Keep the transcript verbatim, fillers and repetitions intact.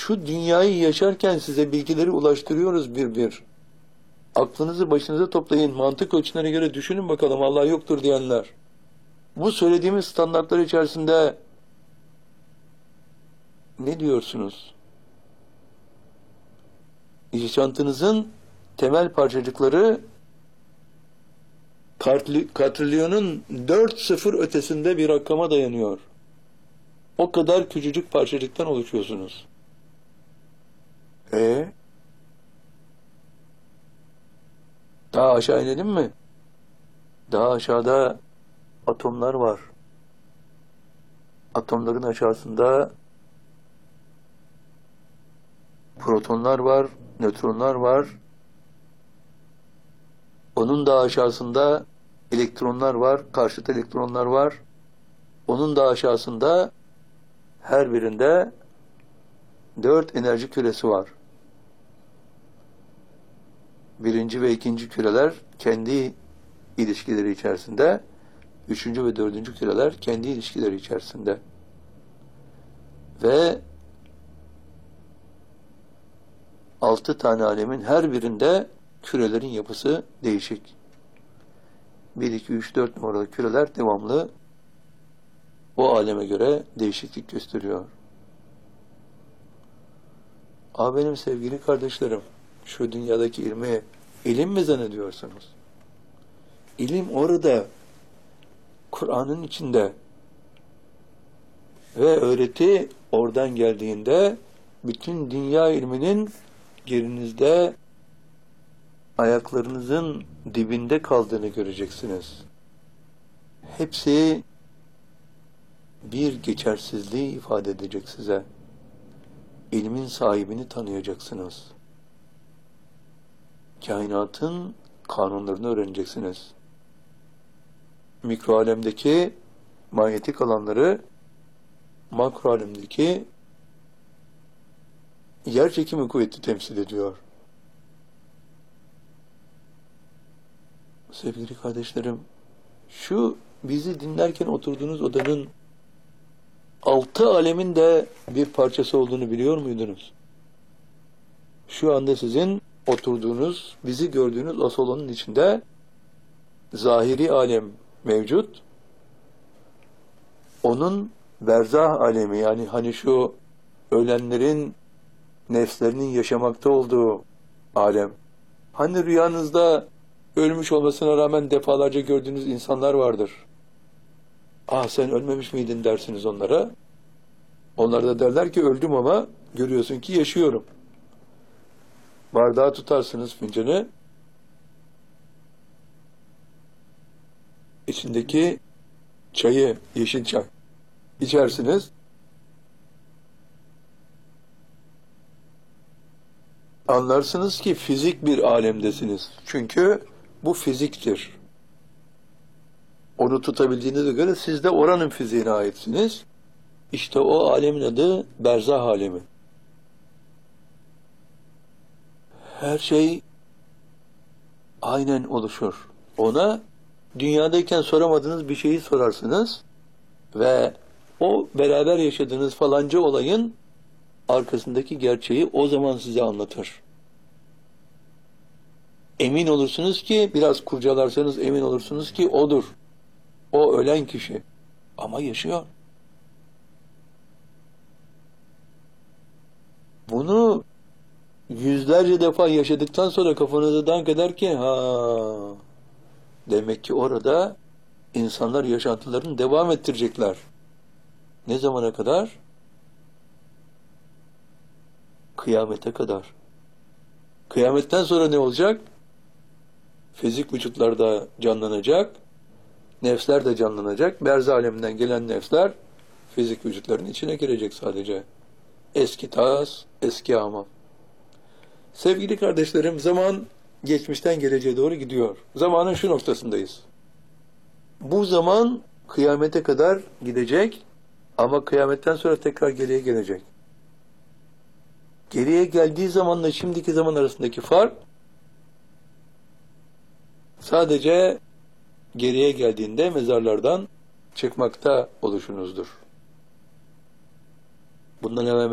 Şu dünyayı yaşarken size bilgileri ulaştırıyoruz bir bir. Aklınızı başınıza toplayın, mantık ölçülerine göre düşünün bakalım Allah yoktur diyenler. Bu söylediğimiz standartlar içerisinde ne diyorsunuz? Yaşantınızın temel parçacıkları katrilyonun dört sıfır ötesinde bir rakama dayanıyor. O kadar küçücük parçacıktan oluşuyorsunuz. E daha aşağı inelim mi? Daha aşağıda atomlar var. Atomların aşağısında protonlar var, nötronlar var. Onun da aşağısında elektronlar var, karşıt elektronlar var. Onun da aşağısında her birinde dört enerji küresi var. Birinci ve ikinci küreler kendi ilişkileri içerisinde, üçüncü ve dördüncü küreler kendi ilişkileri içerisinde. Ve altı tane alemin her birinde kürelerin yapısı değişik. bir, iki, üç, dört numaralı küreler devamlı o aleme göre değişiklik gösteriyor. Aa benim sevgili kardeşlerim, şu dünyadaki ilmi ilim mi zannediyorsunuz? İlim orada, Kur'an'ın içinde ve öğreti oradan geldiğinde bütün dünya ilminin yerinizde ayaklarınızın dibinde kaldığını göreceksiniz. Hepsi bir geçersizliği ifade edecek size. İlmin sahibini tanıyacaksınız. Kainatın kanunlarını öğreneceksiniz. Mikro alemdeki manyetik alanları makro alemdeki yer çekimi kuvveti temsil ediyor. Sevgili kardeşlerim, şu bizi dinlerken oturduğunuz odanın altı alemin de bir parçası olduğunu biliyor muydunuz? Şu anda sizin oturduğunuz, bizi gördüğünüz o salonun içinde zahiri alem mevcut. Onun berzah alemi, yani hani şu ölenlerin nefslerinin yaşamakta olduğu alem. Hani rüyanızda ölmüş olmasına rağmen defalarca gördüğünüz insanlar vardır. Ah sen ölmemiş miydin dersiniz onlara. Onlar da derler ki öldüm ama görüyorsun ki yaşıyorum. Bardağı tutarsınız, fincanı. İçindeki çayı, yeşil çay içersiniz. Anlarsınız ki fizik bir alemdesiniz. Çünkü bu fiziktir. Onu tutabildiğinize göre siz de oranın fiziğine aitsiniz. İşte o alemin adı berzah alemi. Her şey aynen oluşur. Ona dünyadayken soramadığınız bir şeyi sorarsınız ve o beraber yaşadığınız falanca olayın arkasındaki gerçeği o zaman size anlatır. Emin olursunuz ki, biraz kurcalarsanız emin olursunuz ki odur. O ölen kişi. Ama yaşıyor. Bunu yüzlerce defa yaşadıktan sonra kafanıza dank eder ki ha demek ki orada insanlar yaşantılarını devam ettirecekler. Ne zamana kadar? Kıyamete kadar. Kıyametten sonra ne olacak? Fizik vücutlarda canlanacak, nefsler de canlanacak. Berzah aleminden gelen nefsler fizik vücutların içine girecek sadece. Eski tas, eski hamam. Sevgili kardeşlerim, zaman geçmişten geleceğe doğru gidiyor. Zamanın şu noktasındayız. Bu zaman kıyamete kadar gidecek ama kıyametten sonra tekrar geriye gelecek. Geriye geldiği zamanla şimdiki zaman arasındaki fark sadece geriye geldiğinde mezarlardan çıkmakta oluşunuzdur. Bundan evvel